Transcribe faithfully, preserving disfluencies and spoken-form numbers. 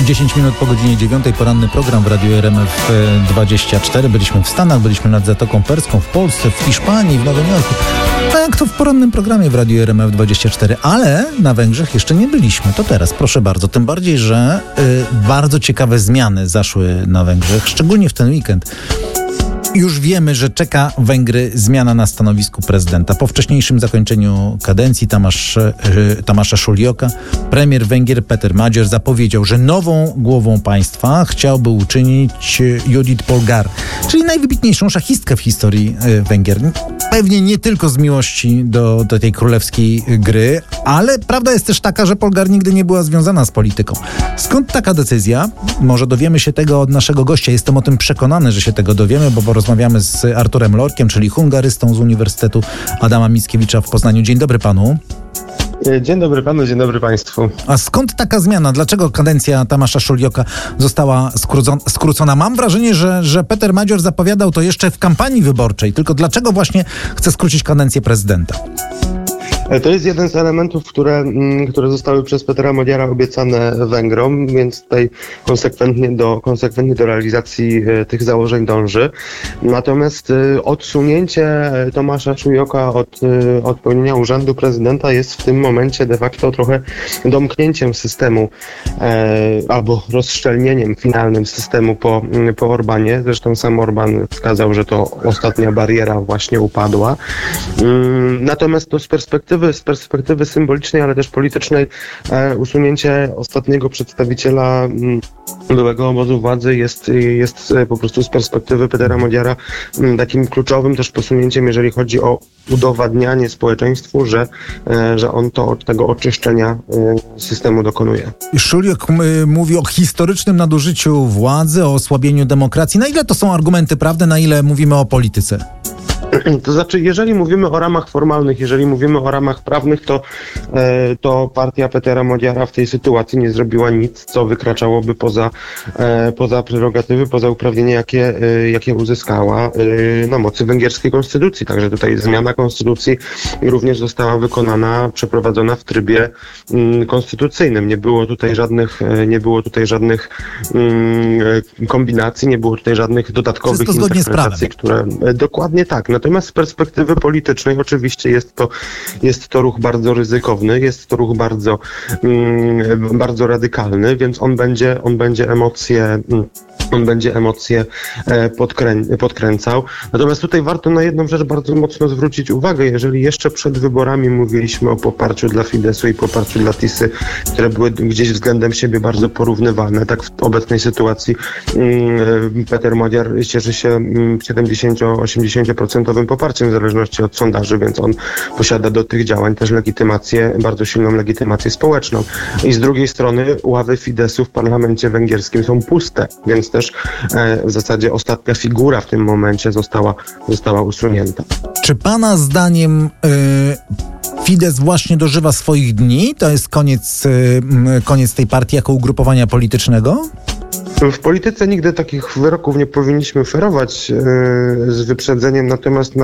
dziesięć minut po godzinie dziewiątej, poranny program w Radiu R M F dwadzieścia cztery. Byliśmy w Stanach, byliśmy nad Zatoką Perską, w Polsce, w Hiszpanii, w Nowym Jorku. A jak to w porannym programie w Radiu R M F dwadzieścia cztery. Ale na Węgrzech jeszcze nie byliśmy. To teraz, proszę bardzo. Tym bardziej, że y, bardzo ciekawe zmiany zaszły na Węgrzech, szczególnie w ten weekend. Już wiemy, że czeka Węgry zmiana na stanowisku prezydenta. Po wcześniejszym zakończeniu kadencji Tamasz, Tamasza Szulioka premier Węgier Péter Magyar zapowiedział, że nową głową państwa chciałby uczynić Judit Polgár, czyli najwybitniejszą szachistkę w historii Węgier. Pewnie nie tylko z miłości do, do tej królewskiej gry, ale prawda jest też taka, że Polgár nigdy nie była związana z polityką. Skąd taka decyzja? Może dowiemy się tego od naszego gościa. Jestem o tym przekonany, że się tego dowiemy, bo porozmawiamy z Arturem Lorkiem, czyli hungarystą z Uniwersytetu Adama Mickiewicza w Poznaniu. Dzień dobry panu. Dzień dobry panu, dzień dobry państwu. A skąd taka zmiana? Dlaczego kadencja Tamasza Szulioka została skrócona? Mam wrażenie, że, że Péter Magyar zapowiadał to jeszcze w kampanii wyborczej. Tylko dlaczego właśnie chce skrócić kadencję prezydenta? To jest jeden z elementów, które, które zostały przez Pétera Magyara obiecane Węgrom, więc tutaj konsekwentnie do, konsekwentnie do realizacji tych założeń dąży. Natomiast odsunięcie Tamasza Szulioka od, od pełnienia urzędu prezydenta jest w tym momencie de facto trochę domknięciem systemu e, albo rozszczelnieniem finalnym systemu po, po Orbanie. Zresztą sam Orban wskazał, że to ostatnia bariera właśnie upadła. Natomiast to z perspektywy z perspektywy symbolicznej, ale też politycznej e, usunięcie ostatniego przedstawiciela m, byłego obozu władzy jest, jest e, po prostu z perspektywy Pétera Magyara m, takim kluczowym też posunięciem, jeżeli chodzi o udowadnianie społeczeństwu, że, e, że on to od tego oczyszczenia e, systemu dokonuje. Szuliok mówi o historycznym nadużyciu władzy, o osłabieniu demokracji. Na ile to są argumenty prawne, na ile mówimy o polityce? To znaczy, jeżeli mówimy o ramach formalnych, jeżeli mówimy o ramach prawnych, to, e, to partia Pétera Magyara w tej sytuacji nie zrobiła nic, co wykraczałoby poza, e, poza prerogatywy, poza uprawnienia, jakie, e, jakie uzyskała e, na mocy węgierskiej konstytucji. Także tutaj zmiana konstytucji również została wykonana, przeprowadzona w trybie m, konstytucyjnym. Nie było tutaj żadnych, e, nie było tutaj żadnych m, kombinacji, nie było tutaj żadnych dodatkowych interpretacji, które e, dokładnie tak. Natomiast z perspektywy politycznej oczywiście jest to, jest to ruch bardzo ryzykowny, jest to ruch bardzo, mm, bardzo radykalny, więc on będzie, on będzie emocje... Mm, On będzie emocje podkrę- podkręcał. Natomiast tutaj warto na jedną rzecz bardzo mocno zwrócić uwagę. Jeżeli jeszcze przed wyborami mówiliśmy o poparciu dla Fideszu i poparciu dla Tisy, które były gdzieś względem siebie bardzo porównywalne, tak w obecnej sytuacji um, Péter Magyar cieszy się um, siedemdziesiąt do osiemdziesięciu procent poparciem w zależności od sondaży, więc on posiada do tych działań też legitymację, bardzo silną legitymację społeczną. I z drugiej strony ławy Fideszu w parlamencie węgierskim są puste, więc też w zasadzie ostatnia figura w tym momencie została, została usunięta. Czy pana zdaniem yy, Fidesz właśnie dożywa swoich dni? To jest koniec, yy, koniec tej partii jako ugrupowania politycznego? W polityce nigdy takich wyroków nie powinniśmy ferować yy, z wyprzedzeniem, natomiast